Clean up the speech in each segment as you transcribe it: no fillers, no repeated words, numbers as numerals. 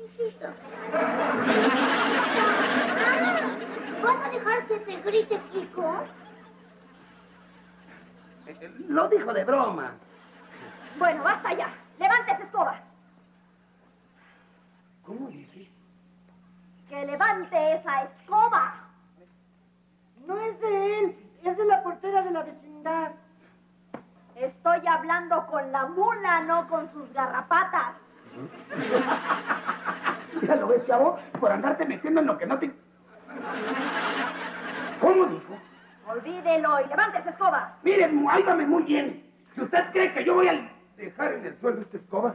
insisto. ¿Vas a dejar que te grite Kiko? Lo dijo de broma. Bueno, basta ya. ¡Levante esa escoba! ¿Cómo dice? ¡Que levante esa escoba! No es de él, es de la portera de la vecindad. Estoy hablando con la mula, no con sus garrapatas. Ya lo ves, chavo, por andarte metiendo en lo que no te... ¿Cómo dijo? Olvídelo y levante esa escoba. Mire, óigame muy bien. Si usted cree que yo voy a dejar en el suelo esta escoba...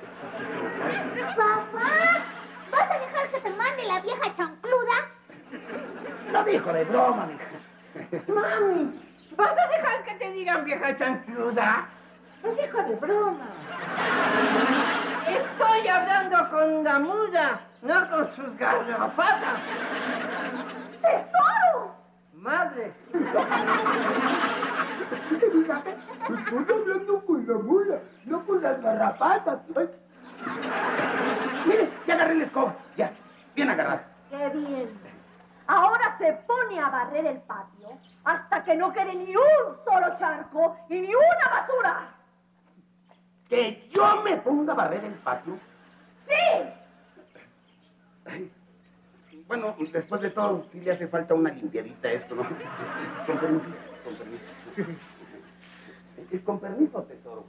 ¡Papá! ¿Vas a dejar que te mande la vieja chancluda? Lo dijo de broma, mija. Mami, ¿vas a dejar que te digan vieja chancluda? Lo dijo de broma. Estoy hablando con la muda, no con sus garrapatas. ¡Tesoro! Madre. Fíjate, estoy hablando con la mula, no con las garrapatas. Ay. Mire, ya agarré la escoba. Ya, bien agarrada. ¡Qué bien! Ahora se pone a barrer el patio hasta que no quede ni un solo charco y ni una basura. ¿Que yo me ponga a barrer el patio? ¡Sí! Ay, bueno, después de todo, sí le hace falta una limpiadita a esto, ¿no? Con permiso, con permiso. Con permiso, tesoro.